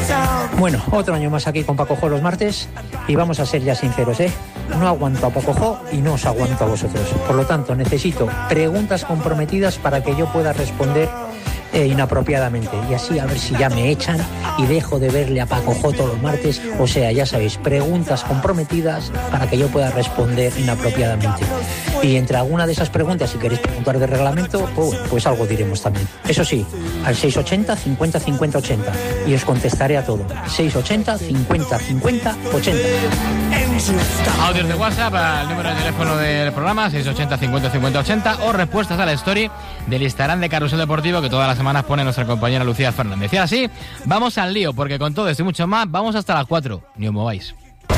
Bueno, otro año más aquí con Paco Jo los martes y vamos a ser ya sinceros, no aguanto a Paco Jo y no os aguanto a vosotros. Por lo tanto, necesito preguntas comprometidas para que yo pueda responder inapropiadamente, y así a ver si ya me echan y dejo de verle a Paco Jo todos los martes. O sea, ya sabéis, preguntas comprometidas para que yo pueda responder inapropiadamente. Y entre alguna de esas preguntas, si queréis preguntar de reglamento, pues algo diremos también. Eso sí, al 680 50 50 80 y os contestaré a todo. 680 50 50 80. Audios de WhatsApp al número de teléfono del programa 680 50 50 80 o respuestas a la story del Instagram de Carrusel Deportivo que todas las semanas pone nuestra compañera Lucía Fernández. Y ahora sí, vamos al lío, porque con todo esto y mucho más vamos hasta las 4. Ni os mováis.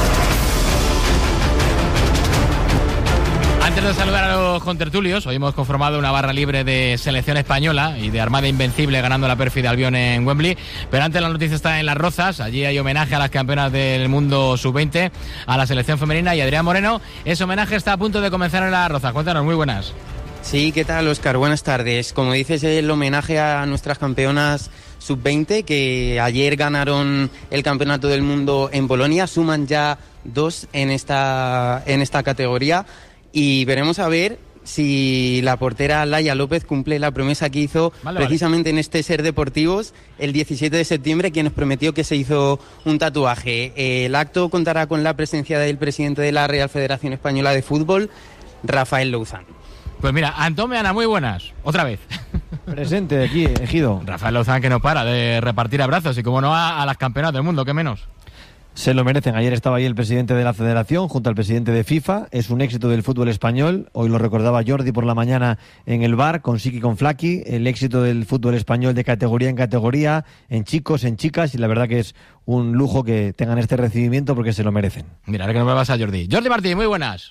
Antes de saludar a los contertulios, hoy hemos conformado una barra libre de selección española y de Armada Invencible ganando la pérfida Albión en Wembley. Pero antes la noticia está en Las Rozas. Allí hay homenaje a las campeonas del mundo sub-20, a la selección femenina, y Adrián Moreno. Ese homenaje está a punto de comenzar en Las Rozas. Cuéntanos, muy buenas. Sí, ¿qué tal, Óscar? Buenas tardes. Como dices, el homenaje a nuestras campeonas sub-20 que ayer ganaron el campeonato del mundo en Polonia. Suman ya 2 en esta categoría. Y veremos a ver si la portera Laia López cumple la promesa que hizo precisamente en este Ser Deportivos el 17 de septiembre, quien nos prometió que se hizo un tatuaje. El acto contará con la presencia del presidente de la Real Federación Española de Fútbol, Rafael Louzán. Pues mira, Antón Meana, muy buenas, otra vez. Presente aquí, Ejido. Rafael Louzán, que no para de repartir abrazos, y como no a las campeonas del mundo, ¿qué menos? Se lo merecen. Ayer estaba ahí el presidente de la Federación junto al presidente de FIFA. Es un éxito del fútbol español. Hoy lo recordaba Jordi por la mañana en el bar con Siki y con Flaki. El éxito del fútbol español de categoría en categoría, en chicos, en chicas, y la verdad que es un lujo que tengan este recibimiento porque se lo merecen. Mira, ahora que no me vas a Jordi. Jordi Martín, muy buenas.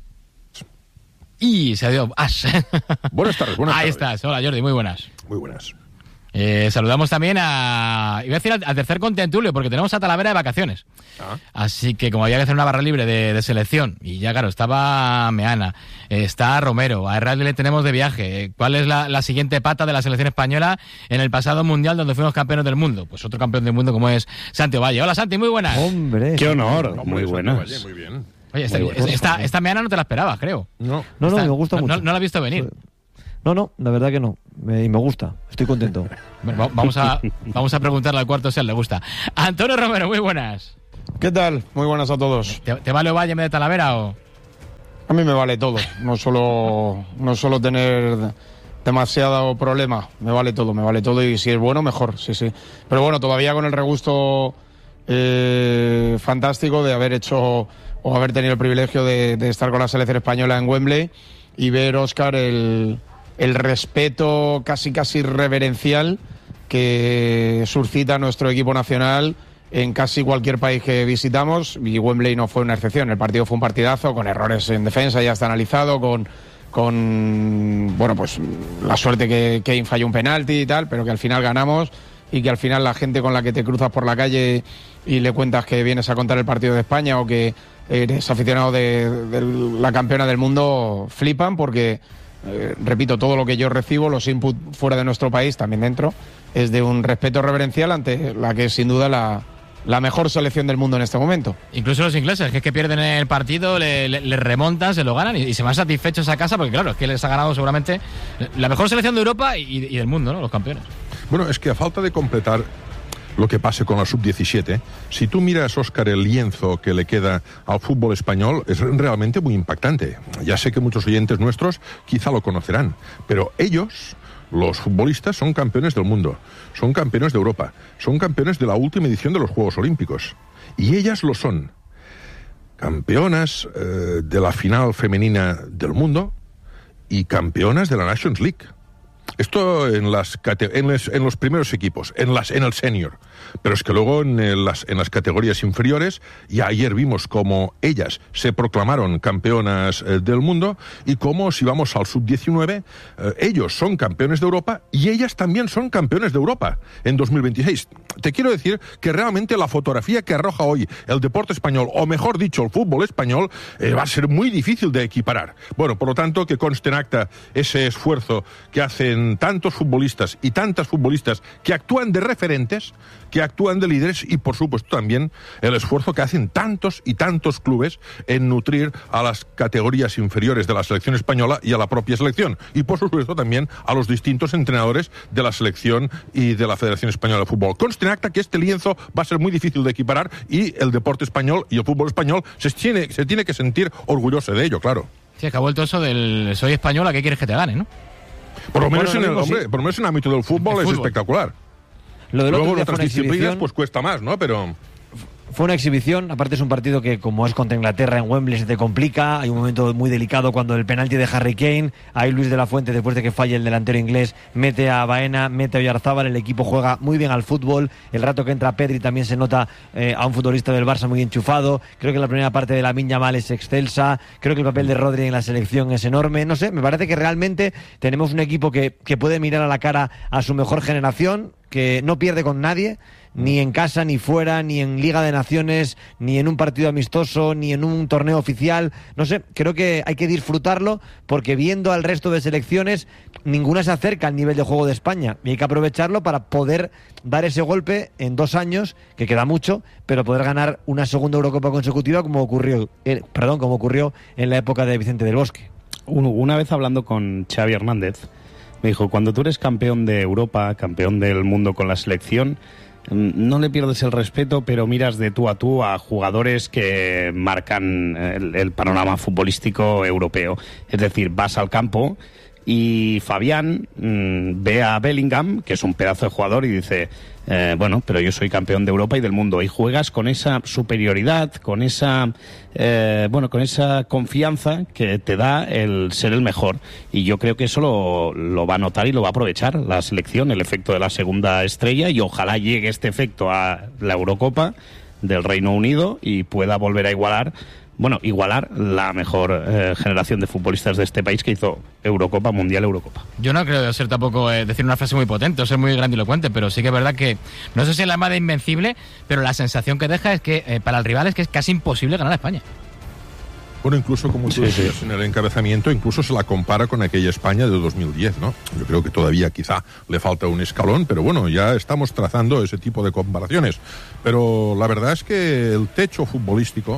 Y se ha ido As. Buenas tardes, buenas Ahí tardes. estás. Hola, Jordi, muy buenas. Muy buenas. Saludamos también iba a decir al tercer contertulio, porque tenemos a Talavera de vacaciones. Así que como había que hacer una barra libre de selección, y ya claro, estaba Meana, está Romero, a Herralde le tenemos de viaje. ¿Cuál es la siguiente pata de la selección española en el pasado mundial donde fuimos campeones del mundo? Pues otro campeón del mundo como es Santi Ovalle. Hola Santi, muy buenas. Hombre, qué honor, muy buenas. Ovalle, muy bien. Oye, esta Meana no te la esperabas, creo. No, me gusta mucho. No la has visto venir. No, la verdad que no. Y me gusta, estoy contento. Bueno, vamos a preguntarle al cuarto si a él le gusta. Antonio Romero, muy buenas. ¿Qué tal? Muy buenas a todos. ¿Te vale Ovalle en vez de Talavera o...? A mí me vale todo. No solo tener demasiado problema. Me vale todo y si es bueno, mejor, sí. Pero bueno, todavía con el regusto fantástico de haber hecho o haber tenido el privilegio de estar con la selección española en Wembley y ver, Óscar, el respeto casi reverencial que suscita nuestro equipo nacional en casi cualquier país que visitamos, y Wembley no fue una excepción. El partido fue un partidazo, con errores en defensa, ya está analizado, con bueno, pues la suerte que Kane falló un penalti y tal, pero que al final ganamos, y que al final la gente con la que te cruzas por la calle y le cuentas que vienes a contar el partido de España o que eres aficionado de la campeona del mundo, flipan porque... repito, todo lo que yo recibo, los inputs fuera de nuestro país, también dentro, es de un respeto reverencial ante la que es sin duda la mejor selección del mundo en este momento. Incluso los ingleses, que es que pierden el partido, le remontan, se lo ganan y se van satisfechos a casa, porque claro, es que les ha ganado seguramente la mejor selección de Europa y del mundo, ¿no? Los campeones. Bueno, es que a falta de completar lo que pase con la sub-17, si tú miras, Óscar, el lienzo que le queda al fútbol español, es realmente muy impactante. Ya sé que muchos oyentes nuestros quizá lo conocerán, pero ellos, los futbolistas, son campeones del mundo, son campeones de Europa, son campeones de la última edición de los Juegos Olímpicos. Y ellas lo son. Campeonas de la final femenina del mundo y campeonas de la Nations League. Esto en los primeros equipos, en el senior. Pero es que luego en las categorías inferiores, ya ayer vimos cómo ellas se proclamaron campeonas del mundo, y cómo, si vamos al sub-19, ellos son campeones de Europa y ellas también son campeones de Europa en 2026. Te quiero decir que realmente la fotografía que arroja hoy el deporte español, o mejor dicho, el fútbol español, va a ser muy difícil de equiparar. Bueno, por lo tanto, que conste en acta ese esfuerzo que hacen en tantos futbolistas y tantas futbolistas que actúan de referentes, que actúan de líderes, y por supuesto también el esfuerzo que hacen tantos y tantos clubes en nutrir a las categorías inferiores de la selección española y a la propia selección, y por supuesto también a los distintos entrenadores de la selección y de la Federación Española de Fútbol. Conste en acta que este lienzo va a ser muy difícil de equiparar, y el deporte español y el fútbol español se tiene que sentir orgulloso de ello, claro. Sí, es que ha vuelto eso del soy español, ¿a qué quieres que te gane, no? Por lo menos en el ámbito del fútbol es espectacular. Lo del Luego otro día en otras disciplinas pues cuesta más, ¿no? Pero fue una exhibición, aparte es un partido que, como es contra Inglaterra en Wembley, se te complica. Hay un momento muy delicado cuando el penalti de Harry Kane, ahí Luis de la Fuente, después de que falle el delantero inglés, mete a Baena, mete a Oyarzábal, el equipo juega muy bien al fútbol. El rato que entra Pedri también se nota a un futbolista del Barça muy enchufado. Creo que la primera parte de Lamine Yamal es excelsa. Creo que el papel de Rodri en la selección es enorme. No sé, me parece que realmente tenemos un equipo que puede mirar a la cara a su mejor generación, que no pierde con nadie, ni en casa, ni fuera, ni en Liga de Naciones, ni en un partido amistoso, ni en un torneo oficial. No sé, creo que hay que disfrutarlo, porque viendo al resto de selecciones, ninguna se acerca al nivel de juego de España, y hay que aprovecharlo para poder dar ese golpe en 2 años, que queda mucho, pero poder ganar una segunda Eurocopa consecutiva como ocurrió en la época de Vicente del Bosque. Una vez hablando con Xavi Hernández, me dijo, cuando tú eres campeón de Europa, campeón del mundo con la selección, no le pierdes el respeto, pero miras de tú a jugadores que marcan el panorama futbolístico europeo. Es decir, vas al campo y Fabián ve a Bellingham, que es un pedazo de jugador, y dice, bueno, pero yo soy campeón de Europa y del mundo. Y juegas con esa superioridad, con esa con esa confianza que te da el ser el mejor. Y yo creo que eso lo va a notar y lo va a aprovechar la selección, el efecto de la segunda estrella, y ojalá llegue este efecto a la Eurocopa del Reino Unido y pueda volver a igualar la mejor generación de futbolistas de este país, que hizo Eurocopa, Mundial, Eurocopa. Yo no creo ser tampoco decir una frase muy potente o ser muy grandilocuente, pero sí que es verdad que, no sé si es la más de invencible, pero la sensación que deja es que para el rival es que es casi imposible ganar a España. Bueno, incluso como tú decías en el encabezamiento, incluso se la compara con aquella España de 2010, ¿no? Yo creo que todavía quizá le falta un escalón, pero bueno, ya estamos trazando ese tipo de comparaciones. Pero la verdad es que el techo futbolístico,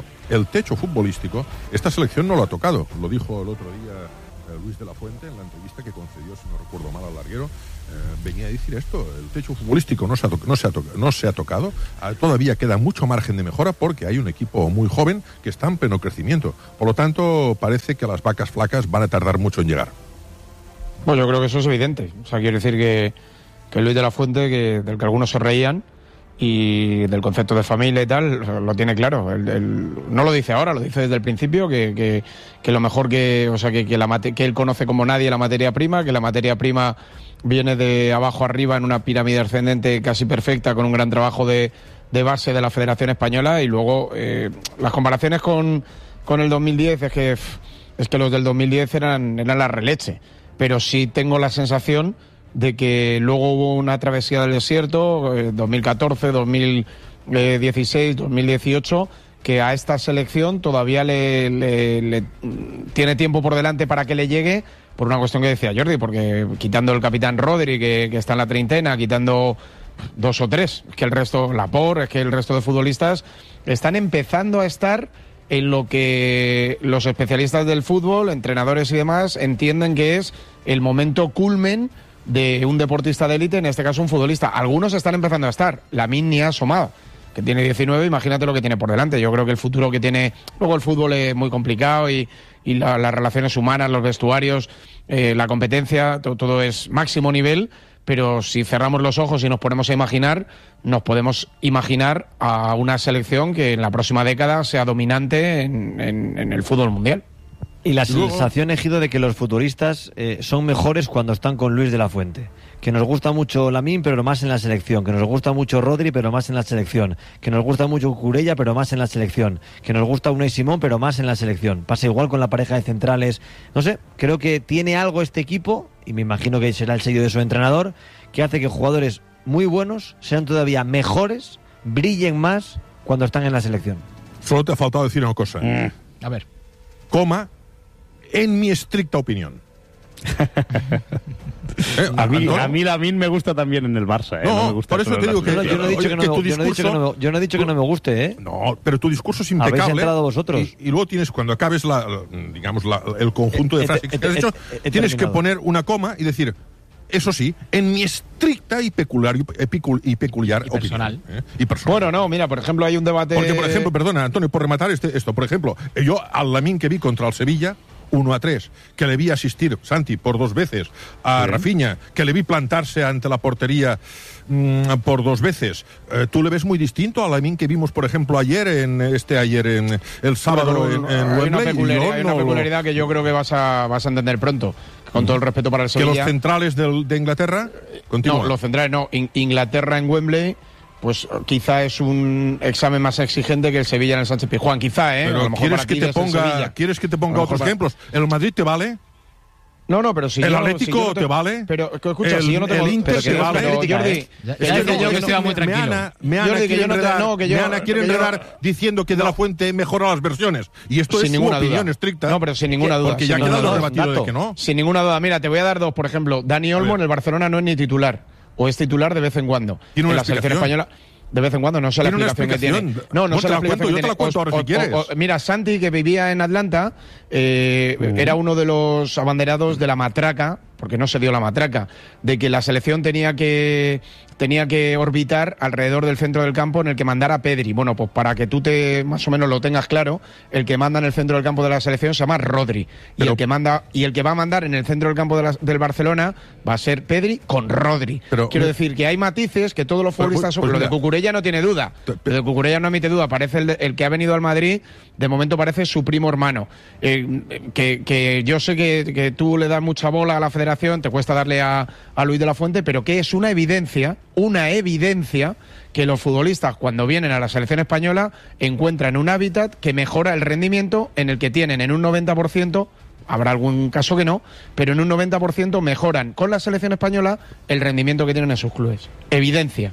esta selección no lo ha tocado. Lo dijo el otro día Luis de la Fuente en la entrevista que concedió, si no recuerdo mal, al larguero. Venía a decir esto, el techo futbolístico no se ha tocado, todavía queda mucho margen de mejora, porque hay un equipo muy joven que está en pleno crecimiento. Por lo tanto, parece que las vacas flacas van a tardar mucho en llegar. Bueno, yo creo que eso es evidente. O sea, quiero decir que Luis de la Fuente, del que algunos se reían, y del concepto de familia y tal, lo tiene claro. No lo dice ahora, lo dice desde el principio, que lo mejor que él conoce como nadie la materia prima, que la materia prima viene de abajo arriba en una pirámide ascendente casi perfecta, con un gran trabajo de base de la Federación Española. Y luego las comparaciones con el 2010 es que los del 2010 eran la releche, pero sí tengo la sensación de que luego hubo una travesía del desierto, 2014, 2016, 2018, que a esta selección todavía le tiene tiempo por delante para que le llegue, por una cuestión que decía Jordi, porque quitando el capitán Rodri, que está en la treintena, quitando 2 o 3, es que el resto, Laporte, es que el resto de futbolistas están empezando a estar en lo que los especialistas del fútbol, entrenadores y demás, entienden que es el momento culmen de un deportista de élite, en este caso un futbolista. Algunos están empezando a estar. Lamine ni ha asomado, que tiene 19, imagínate lo que tiene por delante. Yo creo que el futuro que tiene, luego el fútbol es muy complicado y las relaciones humanas, los vestuarios, la competencia, todo es máximo nivel, pero si cerramos los ojos y nos ponemos a imaginar, nos podemos imaginar a una selección que en la próxima década sea dominante en el fútbol mundial. Y la sensación, Ejido, de que los futuristas son mejores cuando están con Luis de la Fuente. Que nos gusta mucho Lamine, pero más en la selección. Que nos gusta mucho Rodri, pero más en la selección. Que nos gusta mucho Cucurella, pero más en la selección. Que nos gusta Unai Simón, pero más en la selección. Pasa igual con la pareja de centrales. No sé, creo que tiene algo este equipo, y me imagino que será el sello de su entrenador, que hace que jugadores muy buenos sean todavía mejores, brillen más cuando están en la selección. Solo te ha faltado decir una cosa. A ver. En mi estricta opinión. A mí Lamine me gusta también en el Barça. No, me gusta por eso te digo que yo no he dicho que no me guste, ¿eh? No, pero tu discurso es impecable. Habéis entrado vosotros. Y luego tienes, cuando acabes el conjunto de frases que has hecho, tienes que poner una coma y decir, eso sí, en mi estricta y peculiar personal. opinión. Y personal. Bueno, no, mira, por ejemplo, hay un debate... Porque, por ejemplo, perdona, Antonio, por rematar esto, por ejemplo, yo al Lamine que vi contra el Sevilla, 1-3, que le vi asistir, Santi, por 2 veces, a Rafinha, que le vi plantarse ante la portería por 2 veces. ¿Tú le ves muy distinto a Lamine que vimos, por ejemplo, ayer en el sábado en Wembley? Hay una peculiaridad que yo creo que vas a entender pronto, con todo el respeto para el Sevilla. ¿Que los centrales de Inglaterra? Continúa. No, los centrales no. Inglaterra en Wembley, pues quizá es un examen más exigente que el Sevilla en el Sánchez Pizjuán, quizá, Pero a lo mejor ¿quieres que te ponga otros ejemplos? ¿El Madrid te vale? No, pero si ¿El yo, Atlético si yo no te vale? Pero escucha, si yo no tengo... ¿El Inter te vale? Pero, Jordi, yo que estoy muy tranquilo. Meana quiere enredar diciendo que De La Fuente mejora las versiones. Y esto es su opinión estricta. No, pero sin ninguna duda. Porque ya ha quedado debatido de que no. Sin ninguna duda. Mira, te voy a dar 2. Por ejemplo, Dani Olmo en el Barcelona no es ni titular. O es titular de vez en cuando. ¿Tiene una en la selección española... De vez en cuando, no sé la explicación que tiene. No sé la explicación que tiene. Yo te la cuento ahora si quieres. Mira, Santi, que vivía en Atlanta, era uno de los abanderados de la matraca, porque no se dio la matraca, de que la selección tenía que orbitar alrededor del centro del campo en el que mandara Pedri. Bueno, pues para que tú más o menos lo tengas claro, el que manda en el centro del campo de la selección se llama Rodri. Y el que va a mandar en el centro del campo del Barcelona va a ser Pedri con Rodri. Quiero decir que hay matices que todos los futbolistas... lo de Cucurella no tiene duda. Lo de Cucurella no admite duda. Parece el que ha venido al Madrid, de momento parece su primo hermano. Que yo sé que tú le das mucha bola a la federación, te cuesta darle a Luis de la Fuente, pero que es una evidencia que los futbolistas cuando vienen a la selección española encuentran un hábitat que mejora el rendimiento, en el que tienen en un 90%, habrá algún caso que no, pero en un 90% mejoran con la selección española el rendimiento que tienen en sus clubes. Evidencia.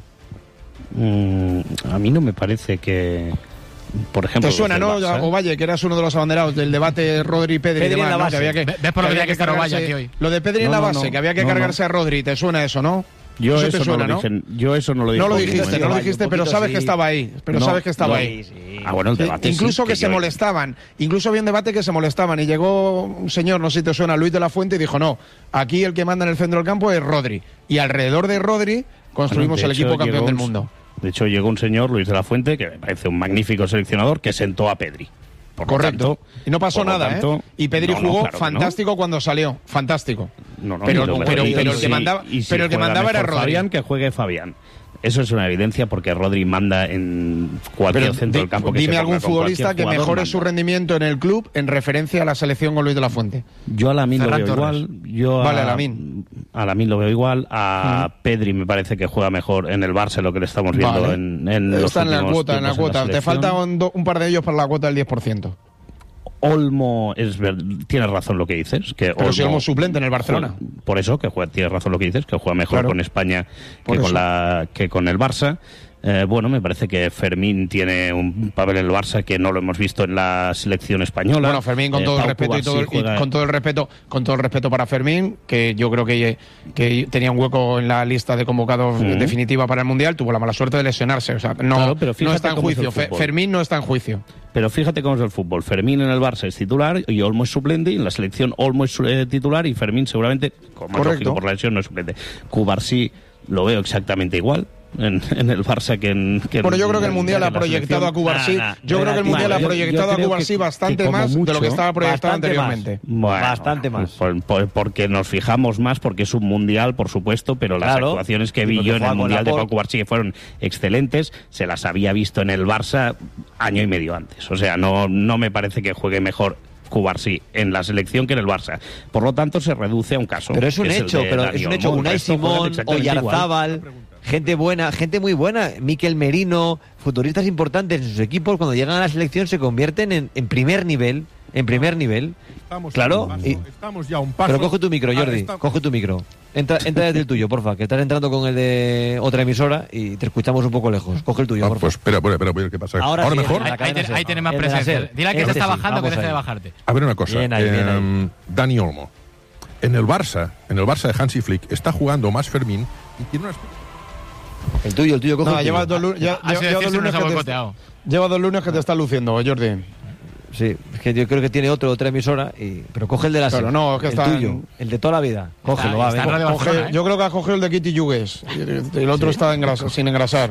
A mí no me parece que... Por ejemplo, ¿te suena, no? Ovalle, que eras uno de los abanderados del debate Rodri, Pedri y demás, ¿no? Que había que, ¿ves por lo que había que estar Ovalle aquí hoy? Lo de Pedri en la base, que había que cargarse a Rodri, ¿te suena eso, no? Yo eso no lo dije. Yo eso no lo dije. No lo dijiste, pero sabes que estaba ahí. Sabes que estaba ahí. Sí. Bueno, el debate incluso que se molestaban. Incluso había un debate que se molestaban. Y llegó un señor, no sé si te suena, Luis de la Fuente, y dijo, no, aquí el que manda en el centro del campo es Rodri. Y alrededor de Rodri construimos el equipo campeón del mundo. De hecho, llegó un señor, Luis de la Fuente, que me parece un magnífico seleccionador, que sentó a Pedri. Correcto. Y no pasó nada, Y Pedri jugó fantástico cuando salió. Fantástico. Pero el que mandaba era Rodri. Fabián, que juegue Fabián. Eso es una evidencia porque Rodri manda en cualquier centro del campo. Dime algún futbolista que mejore su rendimiento en el club en referencia a la selección con Luis de la Fuente. Yo a Lamine lo veo igual. A Lamine lo veo igual. A Pedri me parece que juega mejor en el Barça, lo que le estamos viendo en los está últimos en la cuota. Te faltan un par de ellos para la cuota del 10%. Olmo, tienes razón lo que dices. Pero si Olmo es suplente en el Barcelona. Por eso, tienes razón lo que dices, que juega mejor con España que con el Barça. Bueno, me parece que Fermín tiene un papel en el Barça que no lo hemos visto en la selección española. Bueno, Fermín, con todo el respeto con todo el respeto para Fermín, que yo creo que tenía un hueco en la lista de convocados definitiva para el Mundial, tuvo la mala suerte de lesionarse. O sea, no está en juicio. Fermín no está en juicio. Pero fíjate cómo es el fútbol. Fermín en el Barça es titular y Olmo es suplente, y en la selección Olmo es titular y Fermín seguramente, como es lógico por la lesión, no es suplente. Cubarsí lo veo exactamente igual en el Barça que en... Bueno, yo creo que el Mundial ha proyectado a Cubarsí. Yo creo que el Mundial ha proyectado a Cubarsí bastante más de lo que estaba proyectado anteriormente. Bueno, bastante más. Porque nos fijamos más, porque es un Mundial, por supuesto, pero las actuaciones que vi yo en el Mundial de Pau Cubarsí, que fueron excelentes, se las había visto en el Barça año y medio antes. O sea, no me parece que juegue mejor Cubarsí en la selección que en el Barça. Por lo tanto, se reduce a un caso. Pero es un hecho, Unai Simón, Oyarzábal, gente buena, gente muy buena, Mikel Merino, futbolistas importantes en sus equipos, cuando llegan a la selección se convierten en primer nivel. Estamos ya a un paso. Pero coge tu micro, Jordi, coge tu micro. Entra desde el tuyo, porfa, que estás entrando con el de otra emisora y te escuchamos un poco lejos. Coge el tuyo, porfa. Pues espera, ¿qué pasa? ¿Ahora sí, mejor? Ahí tienes más presencia. Dile que te está bajando, que deje de bajarte. A ver una cosa, Dani Olmo. En el Barça de Hansi Flick, está jugando más Fermín y tiene unas... El tuyo, coge el tuyo. Lleva 2 lunes que te está luciendo, Jordi. Sí, es que yo creo que tiene otra emisora, pero coge el de la Pero no, es que está tuyo, el de toda la vida. Cógelo, va, venga. Yo creo que ha cogido el de Kitty Yugues. El otro está sin engrasar.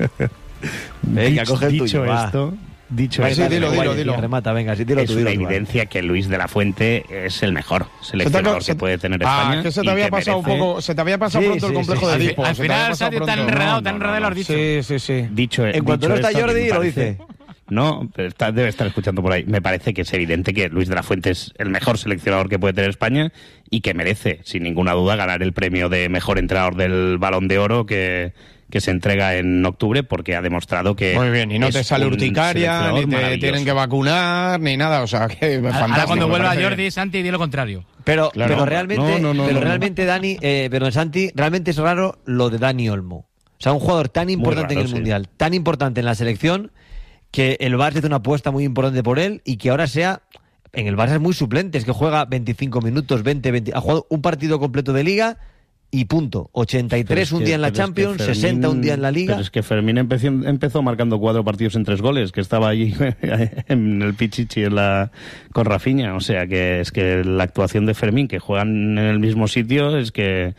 Venga, coge el dicho tuyo, esto, Dicho dilo. Remata, venga, sí, dilo es tú, una dilo tú, evidencia que Luis de la Fuente es el mejor seleccionador que puede tener España. Que se te había pasado merece... un poco, se te había pasado pronto el complejo de Edipo. Al final se ha tan enredado, lo has dicho. Sí. Dicho, en cuanto no está Jordi, lo dice. No, pero debe estar escuchando por ahí. Me parece que es evidente que Luis de la Fuente es el mejor seleccionador que puede tener España y que merece, sin ninguna duda, ganar el premio de mejor entrenador del Balón de Oro que se entrega en octubre, porque ha demostrado que... Muy bien, y no te sale urticaria, ni te tienen que vacunar, ni nada, o sea, que fantástico. Ahora cuando vuelva Jordi, Santi, di lo contrario. Pero realmente, Dani, Santi, realmente es raro lo de Dani Olmo. O sea, un jugador tan importante en el Mundial, tan importante en la selección, que el Barça hizo una apuesta muy importante por él y que ahora sea... En el Barça es muy suplente, es que juega 25 minutos, 20... Ha jugado un partido completo de Liga y punto. 83 un día en la Champions, Fermín, 60 un día en la Liga. Pero es que Fermín empezó marcando 4 partidos en 3 goles, que estaba allí en el Pichichi con Rafinha. O sea, que es que la actuación de Fermín, que juegan en el mismo sitio, es que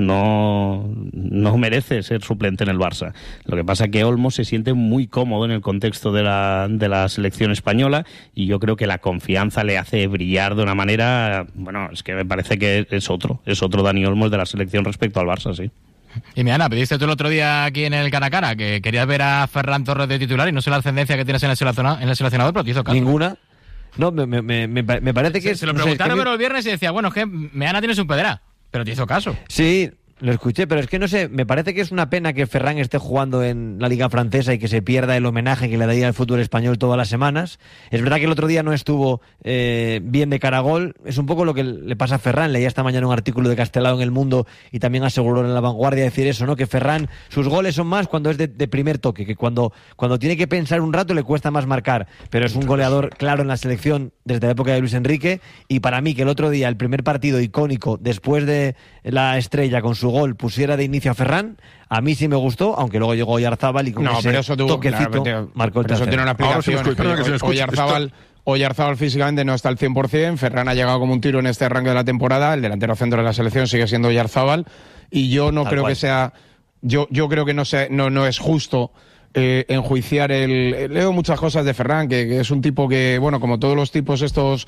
no merece ser suplente en el Barça. Lo que pasa es que Olmo se siente muy cómodo en el contexto de la selección española y yo creo que la confianza le hace brillar de una manera... Bueno, es que me parece que es otro Dani Olmo de la selección respecto al Barça, sí. Y Meana, pediste tú el otro día aquí en el Cara a Cara que querías ver a Ferran Torres de titular y no sé la ascendencia que tienes en el seleccionador, pero te hizo caso. Ninguna. No, me parece que... Se lo preguntaron pero el viernes y decía, bueno, es que Meana tienes un pedera. Pero te hizo caso. Sí, lo escuché, pero es que no sé, me parece que es una pena que Ferran esté jugando en la Liga Francesa y que se pierda el homenaje que le daría al fútbol español todas las semanas. Es verdad que el otro día no estuvo bien de cara a gol. Es un poco lo que le pasa a Ferran. Leía esta mañana un artículo de Castelao en El Mundo y también aseguró en La Vanguardia decir eso, ¿no? Que Ferran, sus goles son más cuando es de primer toque, que cuando tiene que pensar un rato le cuesta más marcar. Pero es un goleador claro en la selección desde la época de Luis Enrique, y para mí que el otro día, el primer partido icónico después de la Estrella con su gol pusiera de inicio a Ferran, a mí sí me gustó, aunque luego llegó Oyarzábal y con ese toquecito marcó el tercero. Eso tiene una explicación. Oyarzábal físicamente no está al 100%, Ferran ha llegado como un tiro en este arranque de la temporada, el delantero centro de la selección sigue siendo Oyarzábal, y yo no creo que sea... Yo creo que no es justo enjuiciar leo muchas cosas de Ferran, que es un tipo que, bueno, como todos los tipos estos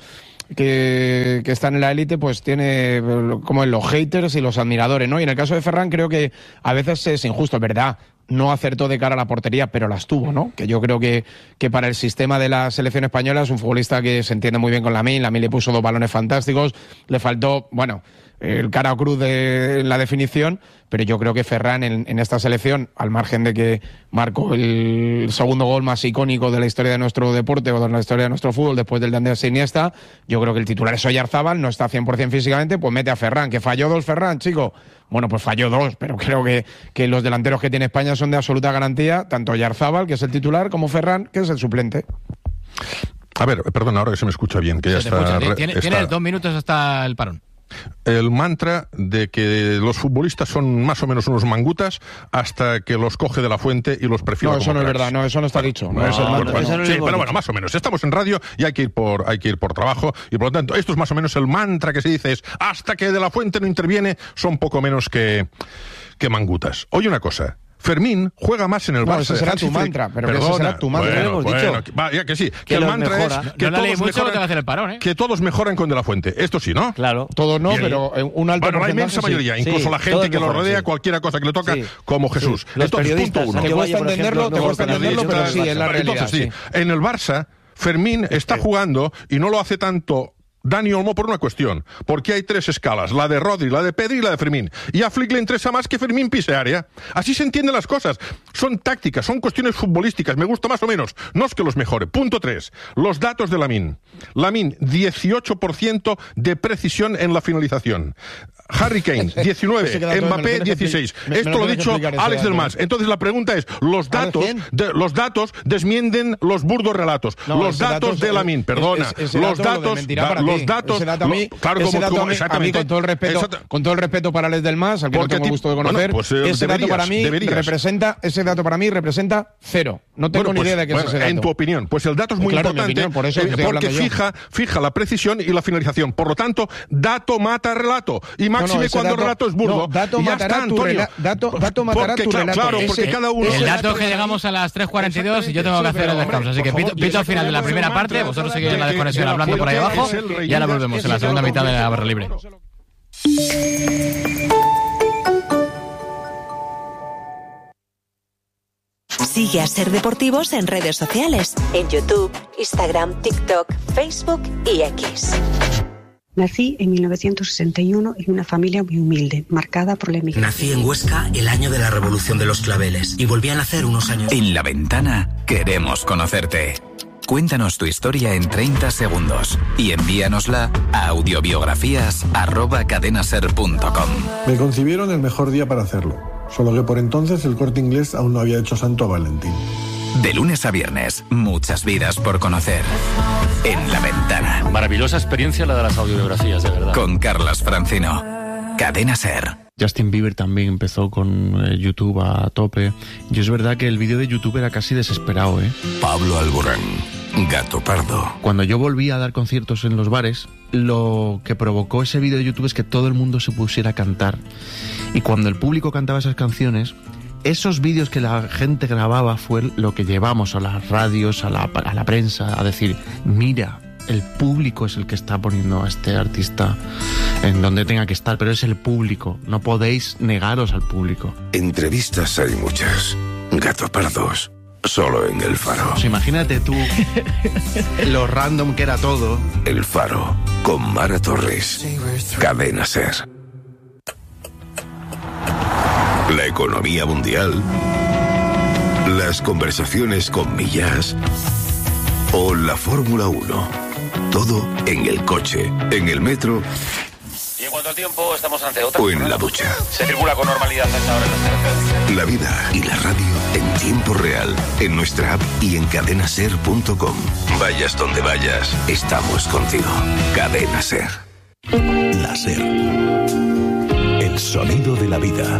que están en la élite, pues tiene como los haters y los admiradores, ¿no? Y en el caso de Ferran creo que a veces es injusto, es verdad. No acertó de cara a la portería, pero las tuvo, ¿no? Que yo creo que para el sistema de la selección española es un futbolista que se entiende muy bien con Lamine. Lamine le puso 2 balones fantásticos. Le faltó, bueno, el cara o cruz de la definición, pero yo creo que Ferran en esta selección, al margen de que marcó el segundo gol más icónico de la historia de nuestro deporte o de la historia de nuestro fútbol después del de Andrés Iniesta, yo creo que el titular es Oyarzábal, no está 100% físicamente, pues mete a Ferran. ¿Que falló 2 Ferran, chico? Bueno, pues falló 2, pero creo que los delanteros que tiene España son de absoluta garantía, tanto Oyarzábal, que es el titular, como Ferran, que es el suplente. A ver, perdón, ahora que se me escucha bien, que ya está... Tienes 2 minutos hasta el parón. El mantra de que los futbolistas son más o menos unos mangutas hasta que los coge de la fuente y los prefiere. No, eso no es verdad, no, eso no está dicho. Sí, pero bueno, más o menos. Estamos en radio y hay que ir por trabajo, y por lo tanto, esto es más o menos el mantra que se dice, es hasta que de la fuente no interviene, son poco menos que mangutas. Oye una cosa. Fermín juega más en el Barça. Ese será tu mantra, pero ese será tu mantra. Ya que sí, que el mantra es que todos mejoran, que todos mejoran con De la Fuente. Esto sí, ¿no? Claro. Todos no, pero un alto porcentaje. La inmensa mayoría, incluso la gente que lo rodea, cualquiera cosa que le toca, como Jesús. Esto es punto 1. Te cuesta entenderlo, pero sí, es la realidad. Entonces, sí, en el Barça, Fermín está jugando y no lo hace tanto Dani Olmo por una cuestión, porque hay 3 escalas, la de Rodri, la de Pedri y la de Fermín, y a Flick le interesa más que Fermín pise área. Así se entienden las cosas, son tácticas, son cuestiones futbolísticas, me gusta más o menos, no es que los mejore. Punto 3, los datos de Lamine. Lamine, 18% de precisión en la finalización. Harry Kane, 19, Mbappé, 16. Esto lo ha dicho Alex del Mas. Entonces la pregunta es, los datos desmienten los burdos relatos. No, los datos de Lamine, perdona. Los datos, claro, con todo el respeto para Alex del Mas, al que no tengo gusto de conocer, ese dato para mí representa cero. No tengo ni idea de qué es ese dato. En tu opinión, pues el dato es muy importante por eso porque fija la precisión y la finalización. Por lo tanto, dato mata relato. Y máxime cuando el relato es burdo. Dato matará tu relato. Claro, porque cada uno... El dato es que llegamos a las 3:42 y yo tengo que hacer el descanso. Así que pito al final de la primera parte. Vosotros seguís en la desconexión hablando por ahí abajo. Y ahora volvemos en la segunda mitad de la barra libre. Sigue a Ser Deportivos en redes sociales, en YouTube, Instagram, TikTok, Facebook y X. Nací en 1961 en una familia muy humilde, marcada por la emigración. Nací en Huesca el año de la Revolución de los Claveles y volví a nacer unos años. En La Ventana queremos conocerte. Cuéntanos tu historia en 30 segundos y envíanosla a audiobiografías@cadenaser.com. Me concibieron el mejor día para hacerlo, solo que por entonces el Corte Inglés aún no había hecho santo a Valentín. De lunes a viernes, muchas vidas por conocer. En La Ventana. Maravillosa experiencia la de las audiobiografías, de verdad. Con Carlas Francino. Cadena Ser. Justin Bieber también empezó con YouTube a tope. Y es verdad que el vídeo de YouTube era casi desesperado, ¿eh? Pablo Alborán, Gato Pardo. Cuando yo volví a dar conciertos en los bares, lo que provocó ese vídeo de YouTube es que todo el mundo se pusiera a cantar. Y cuando el público cantaba esas canciones, esos vídeos que la gente grababa fue lo que llevamos a las radios, a la prensa, a decir, mira, el público es el que está poniendo a este artista en donde tenga que estar, pero es el público, no podéis negaros al público. Entrevistas hay muchas, Gato Pardos, solo en El Faro. Pues imagínate tú lo random que era todo. El Faro, con Mara Torres, Cadena Ser. La economía mundial, las conversaciones con Millás o la Fórmula 1. Todo en el coche, en el metro. Y en cuanto al tiempo, estamos ante otra. O en la ducha. Se circula con normalidad a esta hora en las carreteras. La vida y la radio en tiempo real, en nuestra app y en cadenaser.com. Vayas donde vayas, estamos contigo. Cadena Ser. La Ser. El sonido de la vida.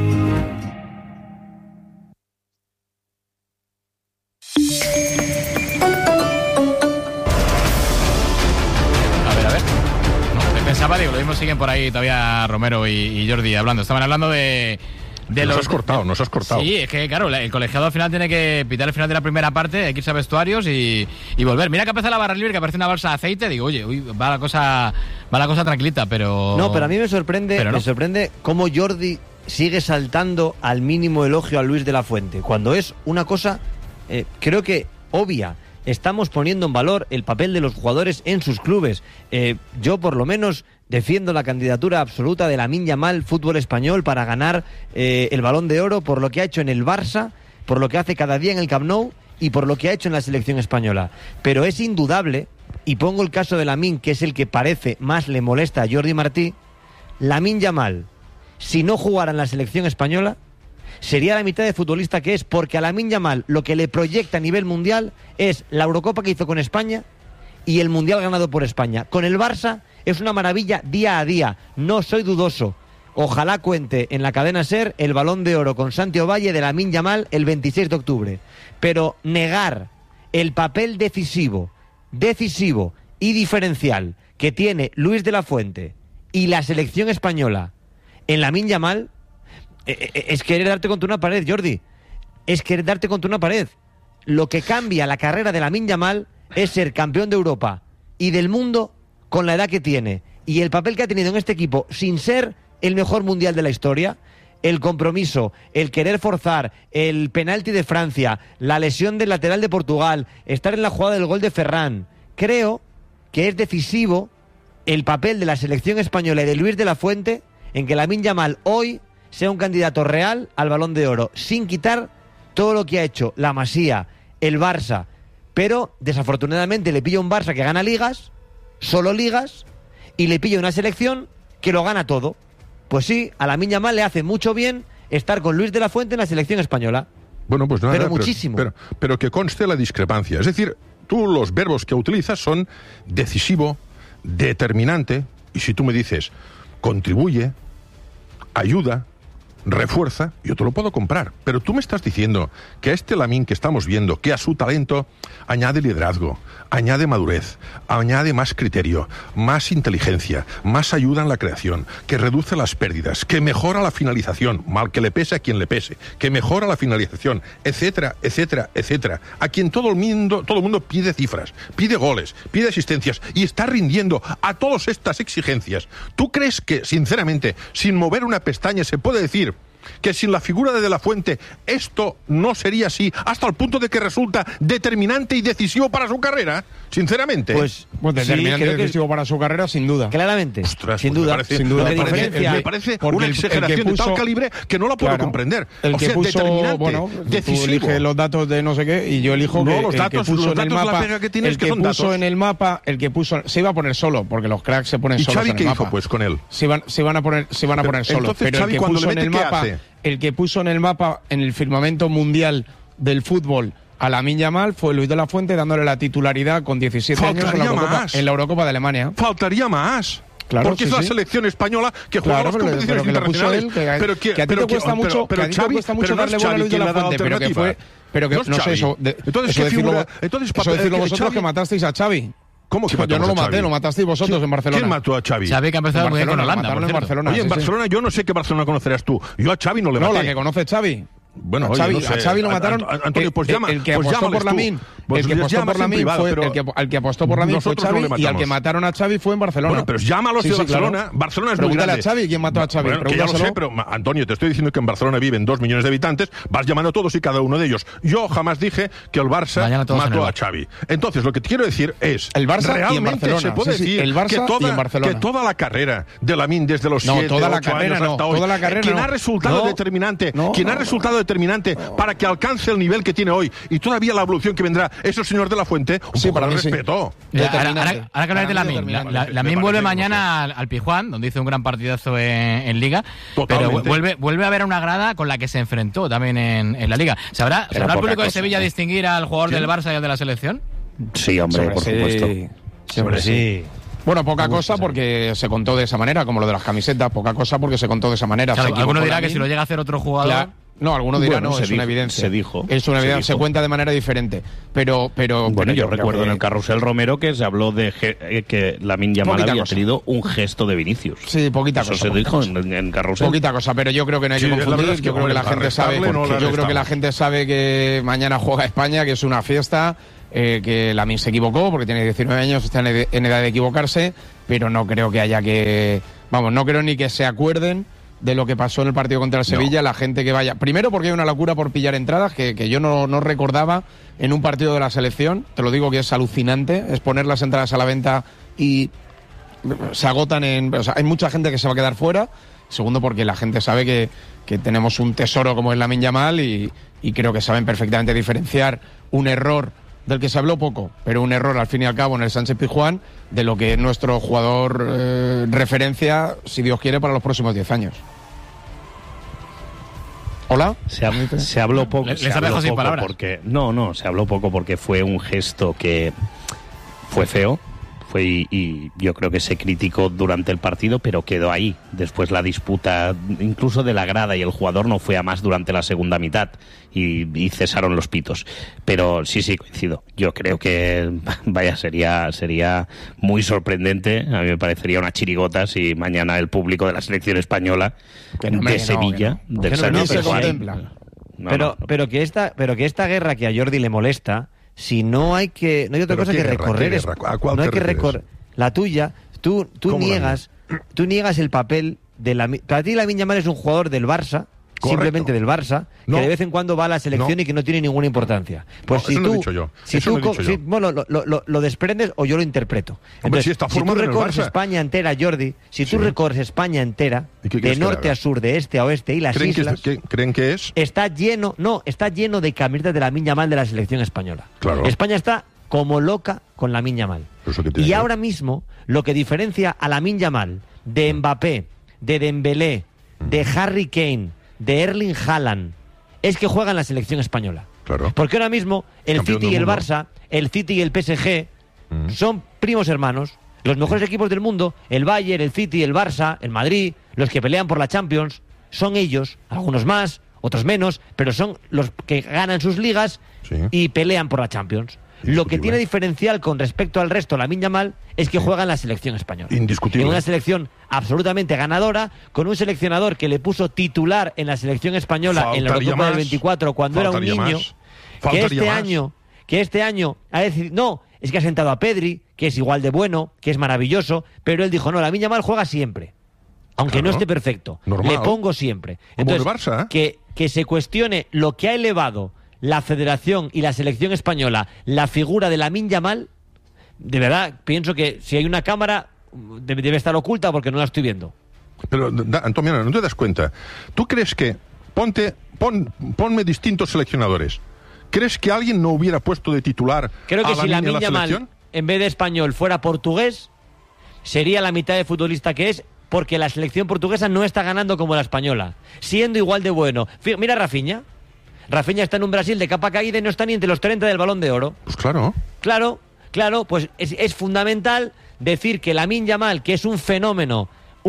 Pensaba, digo, lo mismo siguen por ahí todavía Romero y Jordi hablando. Estaban hablando de nos has cortado. Sí, es que claro, el colegiado al final tiene que pitar el final de la primera parte, hay que irse a vestuarios y volver. Mira que aparece la barra libre, que aparece una bolsa de aceite. Digo, oye, va la cosa tranquilita, pero... No, pero a mí me sorprende cómo Jordi sigue saltando al mínimo elogio a Luis de la Fuente, cuando es una cosa, creo que obvia. Estamos poniendo en valor el papel de los jugadores en sus clubes. Yo, por lo menos, defiendo la candidatura absoluta de Lamine Yamal, fútbol español, para ganar el Balón de Oro por lo que ha hecho en el Barça, por lo que hace cada día en el Camp Nou y por lo que ha hecho en la selección española. Pero es indudable, y pongo el caso de Lamine, que es el que parece más le molesta a Jordi Martí, Lamine Yamal, si no jugara en la selección española, sería la mitad de futbolista que es, porque a Lamine Yamal lo que le proyecta a nivel mundial es la Eurocopa que hizo con España y el Mundial ganado por España. Con el Barça es una maravilla día a día, no soy dudoso. Ojalá cuente en la cadena SER el Balón de Oro con Santi Ovalle de Lamine Yamal el 26 de octubre. Pero negar el papel decisivo y diferencial que tiene Luis de la Fuente y la selección española en Lamine Yamal es querer darte contra una pared, Jordi. Es querer darte contra una pared. Lo que cambia la carrera de Lamine Yamal es ser campeón de Europa y del mundo con la edad que tiene y el papel que ha tenido en este equipo sin ser el mejor mundial de la historia. El compromiso, el querer forzar, el penalti de Francia, la lesión del lateral de Portugal, estar en la jugada del gol de Ferran. Creo que es decisivo el papel de la selección española y de Luis de la Fuente en que Lamine Yamal hoy sea un candidato real al Balón de Oro, sin quitar todo lo que ha hecho la Masía, el Barça. Pero, desafortunadamente, le pilla un Barça que gana ligas, solo ligas, y le pilla una selección que lo gana todo. Pues sí, a Lamine Yamal le hace mucho bien estar con Luis de la Fuente en la selección española. Bueno, pues nada, pero muchísimo. Pero que conste la discrepancia. Es decir, tú los verbos que utilizas son decisivo, determinante, y si tú me dices contribuye, ayuda, refuerza, yo te lo puedo comprar. Pero tú me estás diciendo que a este Lamine que estamos viendo, que a su talento añade liderazgo, añade madurez, añade más criterio, más inteligencia, más ayuda en la creación, que reduce las pérdidas, que mejora la finalización, mal que le pese a quien le pese, que mejora la finalización, etcétera, etcétera, etcétera. A quien todo el mundo pide cifras, pide goles, pide asistencias y está rindiendo a todas estas exigencias. ¿Tú crees que, sinceramente, sin mover una pestaña se puede decir que sin la figura de la Fuente esto no sería así, hasta el punto de que resulta determinante y decisivo para su carrera? Sinceramente. Pues determinante y decisivo para su carrera, sin duda. Claramente. Ostras, sin pues duda. Me parece una exageración de tal calibre que no la puedo comprender. El que puso, determinante, bueno, decisivo. Tú eliges los datos de no sé qué y yo elijo no, que los datos, el que puso los datos, en el mapa, la pega que tienes el que que son puso datos. en el mapa, el que puso se iba a poner solo, porque los cracks se ponen ¿Y solos Xavi en el qué mapa. hizo pues con él? Se van a poner solos, entonces, pero Xavi, el que cuando puso le en mete, el ¿qué mapa, hace? el que puso en el mapa, en el firmamento mundial del fútbol, a Lamine Yamal fue Luis de la Fuente, dándole la titularidad con 17 años en la Eurocopa de Alemania. Faltaría más. Claro, porque es la selección española que juega las competiciones internacionales. Que a ti te cuesta mucho, darle bola a Luis de la Fuente, pero que no sé eso. Entonces, eso decirlo vosotros que matasteis a Xavi. ¿Cómo que yo no lo maté, lo matasteis vosotros en Barcelona. ¿Quién mató a Xavi? Xavi que ha empezado muy bien con Holanda, en Barcelona. Oye, en Barcelona yo no sé qué Barcelona conocerás tú. Yo a Xavi no le maté. No, la que conoce Xavi. Bueno, a Xavi lo mataron. Antonio, pues llama. El que apostó por Lamine. El que apostó por Lamine fue el que apostó por Lamine fue Xavi y al que mataron a Xavi fue en Barcelona. Bueno, pero llámalos de Barcelona. Claro. Barcelona es muy grande. Pregúntale a Xavi quién mató a Xavi. Bueno, que ya lo sé, pero Antonio, te estoy diciendo que en Barcelona viven 2 millones de habitantes. Vas llamando a todos y cada uno de ellos. Yo jamás dije que el Barça mató a Xavi. Entonces, lo que te quiero decir es el Barça realmente y en Barcelona. Se puede decir el Barça que toda la carrera de Lamine desde los 7, 8 años hasta hoy, quien ha resultado determinante para que alcance el nivel que tiene hoy y todavía la evolución que vendrá, eso, señor de la Fuente, un poco de respeto. Ahora que habláis de Lamine, Lamine vuelve mañana al Pizjuán, donde hizo un gran partidazo en Liga, totalmente. Pero vuelve a ver a una grada con la que se enfrentó también en la Liga. ¿Sabrá el público de Sevilla distinguir al jugador del Barça y al de la selección? Sí, hombre, por supuesto. Siempre sí. Bueno, poca cosa porque se contó de esa manera, como lo de las camisetas, poca cosa porque se contó de esa manera. Claro, alguno dirá que si lo llega a hacer otro jugador... No, alguno dirá no, es una evidencia. Se dijo. Es una evidencia, se cuenta de manera diferente. Pero bueno, yo recuerdo en el Carrusel Romero que se habló de que Lamine Yamal había tenido un gesto de Vinicius. Sí, poquita cosa. Eso se dijo en Carrusel. Poquita cosa, pero yo creo que no hay que confundir. Yo creo que la gente sabe. Yo creo que la gente sabe que mañana juega España, que es una fiesta. Que Lamine se equivocó porque tiene 19 años, está en edad de equivocarse, pero no creo que haya que... Vamos, no creo ni que se acuerden de lo que pasó en el partido contra el Sevilla, la gente que vaya... Primero porque hay una locura por pillar entradas que yo no recordaba en un partido de la selección, te lo digo que es alucinante, es poner las entradas a la venta y se agotan o sea, hay mucha gente que se va a quedar fuera. Segundo porque la gente sabe que tenemos un tesoro como es Lamine Yamal y creo que saben perfectamente diferenciar un error del que se habló poco, pero un error al fin y al cabo en el Sánchez Pizjuán, de lo que es nuestro jugador referencia, si Dios quiere, para los próximos 10 años. ¿Hola? Se habló poco. Les ha dejado sin palabras. Se habló poco porque fue un gesto que fue feo. Y yo creo que se criticó durante el partido, pero quedó ahí. Después la disputa, incluso de la grada y el jugador, no fue a más durante la segunda mitad y cesaron los pitos. Pero sí, coincido. Yo creo que, sería muy sorprendente. A mí me parecería una chirigota si mañana el público de la selección española de Sevilla, del Sánchez Pizjuán... Pero que esta guerra que a Jordi le molesta... Si no hay otra cosa que recorrer. No hay que recorrer. La tuya, tú niegas el papel de para ti Lamine Yamal es un jugador del Barça, simplemente del Barça, que de vez en cuando va a la selección y que no tiene ninguna importancia. Pues si tú, lo desprendes o yo lo interpreto. Entonces, si tú recorres España entera, Jordi, tú recorres España entera, de norte a sur, de este a oeste y las islas, ¿creen que es? Está lleno de camisetas de Lamine Yamal de la selección española. Claro. España está como loca con Lamine Yamal. Y ahora mismo, lo que diferencia a Lamine Yamal de Mbappé, de Dembélé, de Harry Kane, de Erling Haaland, es que juega en la selección española. Claro. Porque ahora mismo el Campeón City y del el mundo. Barça, el City y el PSG son primos hermanos. Los mejores equipos del mundo, el Bayern, el City, el Barça, el Madrid, los que pelean por la Champions, son ellos, algunos más, otros menos, pero son los que ganan sus ligas y pelean por la Champions. Lo que tiene diferencial con respecto al resto, Lamine Yamal, es que juega en la selección española. Indiscutible. En una selección absolutamente ganadora, con un seleccionador que le puso titular en la selección española en la Eurocopa del 24 cuando era un niño, que este año ha decidido, no, es que ha sentado a Pedri, que es igual de bueno, que es maravilloso, pero él dijo, no, Lamine Yamal juega siempre. Aunque no esté perfecto, normal. le pongo siempre. Como Entonces, el Barça, ¿eh? que se cuestione lo que ha elevado la Federación y la Selección Española, la figura de Lamine Yamal, de verdad, pienso que si hay una cámara debe estar oculta porque no la estoy viendo. Pero, Antonio, ¿no te das cuenta? ¿Tú crees que, ponme distintos seleccionadores, ¿crees que alguien no hubiera puesto de titular Creo que a si Lamine Yamal, selección? en vez de español, fuera portugués, sería la mitad de futbolista que es, porque la selección portuguesa no está ganando como la española, siendo igual de bueno. Mira a Rafinha. Rafinha está en un Brasil de capa caída y no está ni entre los 30 del Balón de Oro. Pues claro. Claro, pues es fundamental decir que Lamine Yamal, que es un fenómeno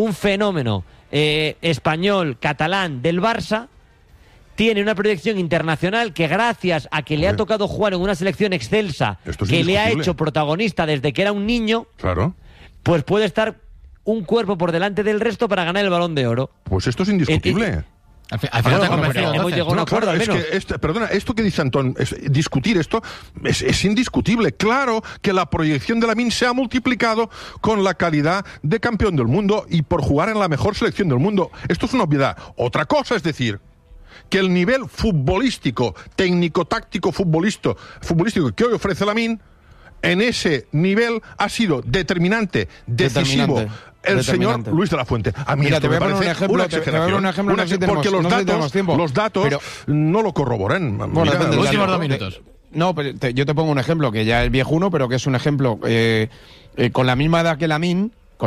español, catalán del Barça, tiene una proyección internacional que gracias a que le ha tocado jugar en una selección excelsa, que le ha hecho protagonista desde que era un niño, pues puede estar un cuerpo por delante del resto para ganar el Balón de Oro. Pues esto es indiscutible. Al final te ha convencido. Hemos llegado a un acuerdo, al menos. Perdona, esto que dice Antón, discutir esto es indiscutible. Claro que la proyección de Lamine se ha multiplicado con la calidad de campeón del mundo y por jugar en la mejor selección del mundo. Esto es una obviedad. Otra cosa es decir que el nivel futbolístico, técnico-táctico futbolístico que hoy ofrece Lamine, en ese nivel ha sido determinante, decisivo. El señor Luis de la Fuente. A mí esto me parece una exageración. Porque los datos no lo corroboran. Bueno, los últimos 2 minutos. No, pero yo te pongo un ejemplo que ya es viejuno, pero que es un ejemplo con la misma edad que Lamine,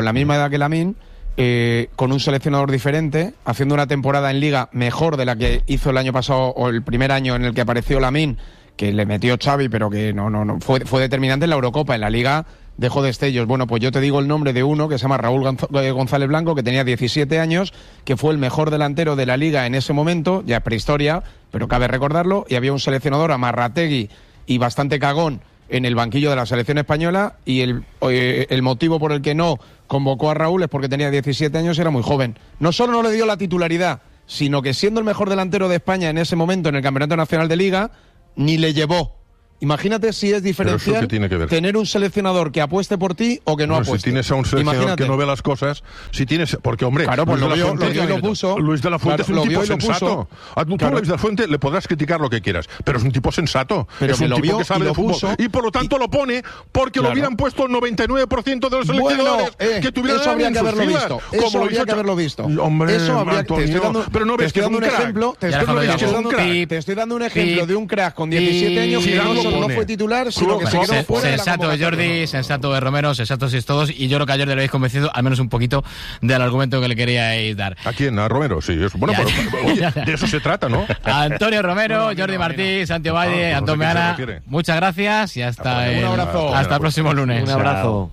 con un seleccionador diferente, haciendo una temporada en Liga mejor de la que hizo el año pasado o el primer año en el que apareció Lamine, que le metió Xavi, pero que no fue determinante en la Eurocopa. En la Liga dejó destellos. Bueno, pues yo te digo el nombre de uno que se llama Raúl González Blanco, que tenía 17 años, que fue el mejor delantero de la Liga en ese momento, ya prehistoria, pero cabe recordarlo, y había un seleccionador, Amarrategui, y bastante cagón en el banquillo de la selección española, y el motivo por el que no convocó a Raúl es porque tenía 17 años y era muy joven. No solo no le dio la titularidad, sino que siendo el mejor delantero de España en ese momento en el Campeonato Nacional de Liga, ni le llevó. Imagínate si es diferencial tener un seleccionador que apueste por ti o que no apueste. Si tienes a un seleccionador que no ve las cosas, porque hombre, claro, pues Luis de la Fuente es un tipo sensato. Tú a Luis de la Fuente le podrás criticar lo que quieras, pero es un tipo sensato. Pero es un tipo que sabe de fútbol y por lo tanto lo pone porque lo hubieran puesto el 99% de los seleccionadores que tuvieran eso habría que haberlo visto. Eso habría que haberlo visto. Hombre, pero no ves que es un ejemplo. Te estoy dando un ejemplo de un crack con 17 años que no fue titular, sino que se quedó fuera de la sensato de Jordi, sensato de Romero, sensatos sois todos, y yo creo que ayer le habéis convencido al menos un poquito del argumento que le queríais dar. ¿A quién? ¿A Romero? Sí, eso. Bueno, pero, oye, de eso se trata, ¿no? Antonio Romero, Jordi Martí, Santiago Valle, Antón Meana, muchas gracias y hasta el próximo lunes. Un abrazo.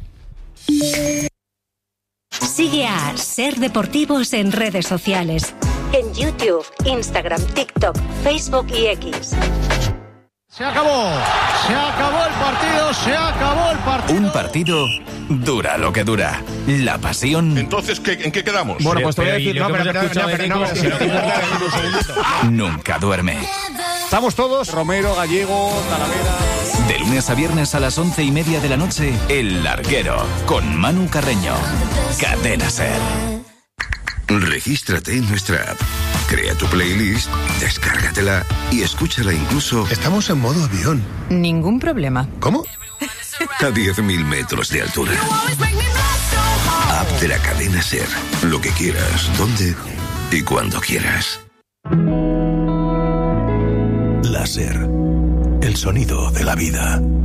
Sigue a Ser Deportivos en redes sociales. En YouTube, Instagram, TikTok, Facebook y X. Se acabó el partido. Un partido dura lo que dura. La pasión. Entonces, ¿en qué quedamos? Bueno, pues te voy a decir, nunca duerme. Estamos todos, Romero, Gallego, Talavera. De lunes a viernes a las 11:30 de la noche, El Larguero, con Manu Carreño. Cadena SER. Regístrate en nuestra app. Crea tu playlist, descárgatela y escúchala incluso... Estamos en modo avión. Ningún problema. ¿Cómo? A 10.000 metros de altura. App de la cadena SER. Lo que quieras, donde y cuando quieras. La SER. El sonido de la vida.